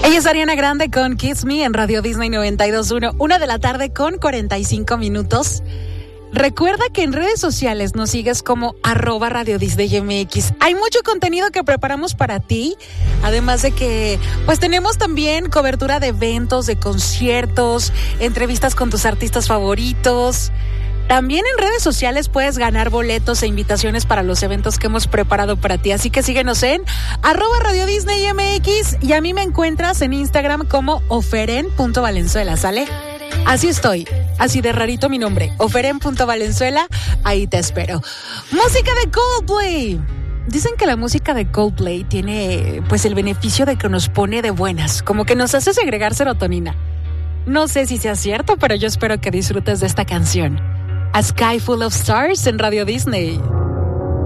Ella es Ariana Grande con Kiss Me en Radio Disney 92.1, 1 de la tarde con 45 minutos. Recuerda que en redes sociales nos sigues como @RadioDisneyMX. Hay mucho contenido que preparamos para ti, además de que pues tenemos también cobertura de eventos, de conciertos, entrevistas con tus artistas favoritos. También en redes sociales puedes ganar boletos e invitaciones para los eventos que hemos preparado para ti. Así que síguenos en @RadioDisneyMX y a mí me encuentras en Instagram como oferen.valenzuela, ¿sale? Así estoy, así de rarito mi nombre, oferen.valenzuela, ahí te espero. Música de Coldplay. Dicen que la música de Coldplay tiene pues el beneficio de que nos pone de buenas, como que nos hace segregar serotonina. No sé si sea cierto, pero yo espero que disfrutes de esta canción. A Sky Full of Stars en Radio Disney.